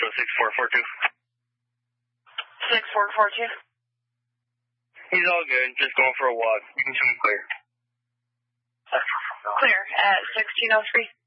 also 6442. 6442. He's all good, just going for a walk. You can show him clear. Clear at 1603.